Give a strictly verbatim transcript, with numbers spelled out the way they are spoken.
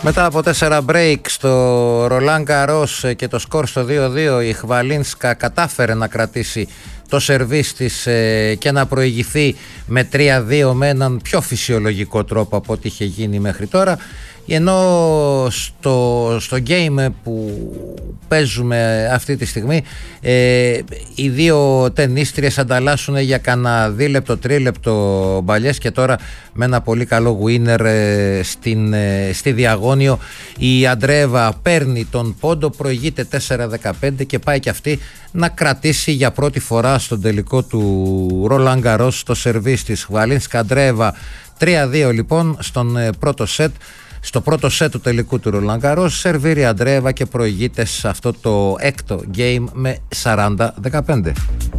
Μετά από τέσσερα break στο Roland Garros και το σκορ στο δύο δύο, η Χβαλίνσκα κατάφερε να κρατήσει το σερβίς της και να προηγηθεί με τρία δύο με έναν πιο φυσιολογικό τρόπο από ό,τι είχε γίνει μέχρι τώρα. Ενώ στο, στο game που παίζουμε αυτή τη στιγμή ε, οι δύο τενίστριες ανταλλάσσουν για κανένα δίλεπτο, τρίλεπτο μπαλιές και τώρα με ένα πολύ καλό winner ε, στην, ε, στη διαγώνιο η Αντρέεβα παίρνει τον πόντο, προηγείται τέσσερα δεκαπέντε και πάει και αυτή να κρατήσει για πρώτη φορά στον τελικό του Roland Garros το σερβίς της Χβαλίνσκα. Αντρέεβα τρία δύο λοιπόν στον ε, πρώτο σετ. Στο πρώτο σετ του τελικού του Roland Garros σερβίρει Αντρέεβα και προηγείται σε αυτό το έκτο game με σαράντα δεκαπέντε.